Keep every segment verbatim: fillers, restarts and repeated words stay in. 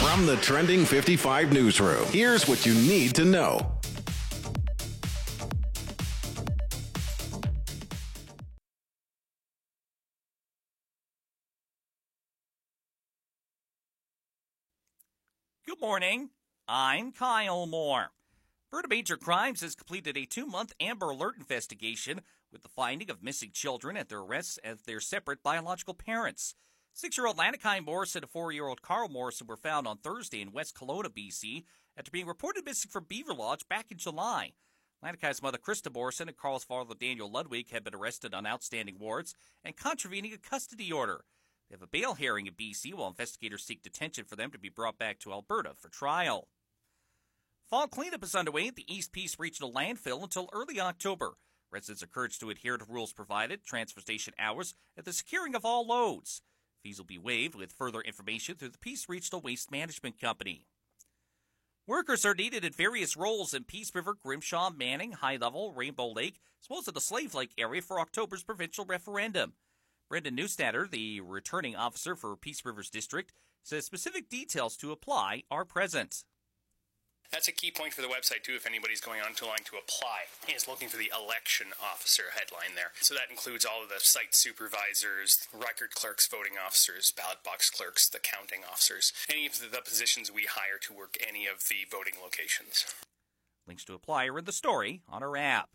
From the Trending fifty-five newsroom, here's what you need to know. Good morning. I'm Kyle Moore. Alberta Major Crimes has completed a two-month Amber Alert investigation with the finding of missing children and their arrests as their separate biological parents. Six-year-old Lanakai Morrison and four-year-old Carl Morrison were found on Thursday in West Kelowna, B C, after being reported missing from Beaver Lodge back in July. Lanakai's mother, Krista Morrison, and Carl's father, Daniel Ludwig, have been arrested on outstanding warrants and contravening a custody order. They have a bail hearing in B C while investigators seek detention for them to be brought back to Alberta for trial. Fall cleanup is underway at the East Peace Regional Landfill until early October. Residents are encouraged to adhere to rules provided, transfer station hours, and the securing of all loads. Fees will be waived with further information through the Peace Regional Waste Management Company. Workers are needed in various roles in Peace River, Grimshaw, Manning, High Level, Rainbow Lake, as well as in the Slave Lake area for October's provincial referendum. Brendan Newstatter, the returning officer for Peace Rivers District, says specific details to apply are present. That's a key point for the website, too, if anybody's going on to line to apply, is looking for the election officer headline there. So that includes all of the site supervisors, record clerks, voting officers, ballot box clerks, the counting officers, any of the positions we hire to work any of the voting locations. Links to apply are in the story on our app.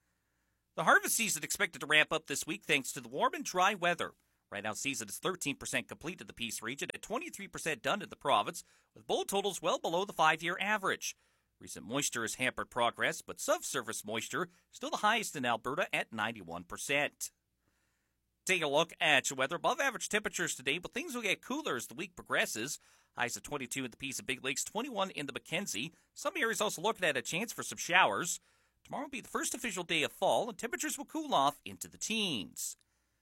The harvest season expected to ramp up this week thanks to the warm and dry weather. Right now, season is thirteen percent complete in the Peace region and twenty-three percent done in the province, with bowl totals well below the five-year average. Recent moisture has hampered progress, but subsurface moisture still the highest in Alberta at ninety-one percent. Take a look at your weather. Above average temperatures today, but things will get cooler as the week progresses. Highs of twenty-two in the Peace and Big Lakes, twenty-one in the Mackenzie. Some areas also looking at a chance for some showers. Tomorrow will be the first official day of fall, and temperatures will cool off into the teens.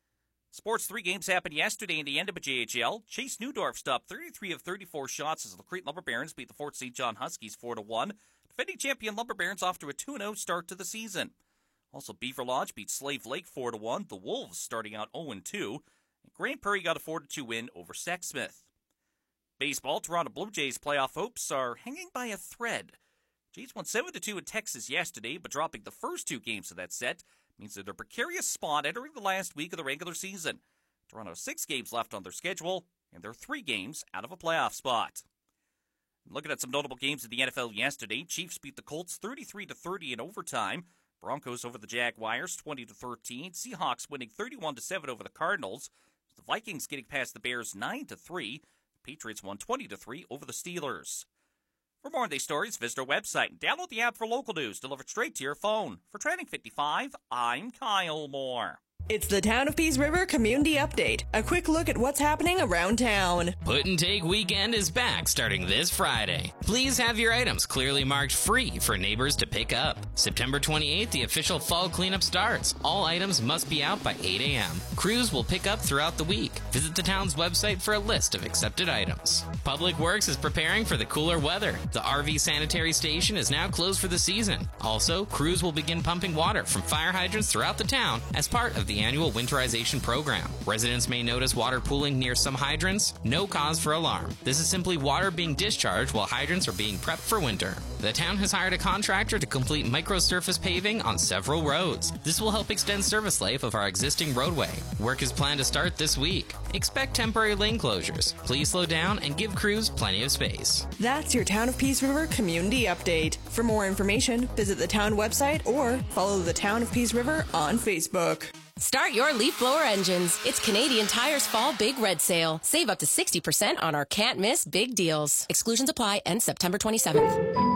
Sports three games happened yesterday in the end of a J H L. Chase Newdorf stopped thirty-three of thirty-four shots as the Crete Lumber Barons beat the Fort Saint John Huskies four to one. Defending champion Lumber Barons off to a two and oh start to the season. Also, Beaver Lodge beat Slave Lake four to one. The Wolves starting out oh and two. And Grand Prairie got a four to two win over Sexsmith. Baseball, Toronto Blue Jays playoff hopes are hanging by a thread. Jays won seven to two in Texas yesterday, but dropping the first two games of that set means they're in a precarious spot entering the last week of the regular season. Toronto has six games left on their schedule, and they're three games out of a playoff spot. Looking at some notable games in the N F L yesterday, Chiefs beat the Colts thirty-three to thirty in overtime. Broncos over the Jaguars twenty to thirteen. Seahawks winning thirty-one to seven over the Cardinals. The Vikings getting past the Bears nine to three. Patriots won twenty to three over the Steelers. For more on these stories, visit our website and download the app for local news delivered straight to your phone. For Trending fifty-five, I'm Kyle Moore. It's the Town of Peace River Community Update. A quick look at what's happening around town. Put and Take Weekend is back starting this Friday. Please have your items clearly marked free for neighbors to pick up. September twenty-eighth, the official fall cleanup starts. All items must be out by eight a.m. Crews will pick up throughout the week. Visit the town's website for a list of accepted items. Public Works is preparing for the cooler weather. The R V sanitary station is now closed for the season. Also, crews will begin pumping water from fire hydrants throughout the town as part of the annual winterization program. Residents may notice water pooling near some hydrants. No cause for alarm. This is simply water being discharged while hydrants are being prepped for winter. The town has hired a contractor to complete microsurface paving on several roads. This will help extend service life of our existing roadway. Work is planned to start this week. Expect temporary lane closures. Please slow down and give crews plenty of space. That's your Town of Peace River Community Update. For more information, visit the town website or follow the Town of Peace River on Facebook. Start your leaf blower engines. It's Canadian Tire's Fall Big Red Sale. Save up to sixty percent on our can't miss big deals. Exclusions apply. End September twenty-seventh.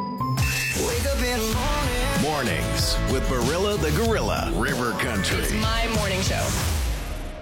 Wake up in the morning. Mornings with Barilla the Gorilla, River Country. It's my morning show.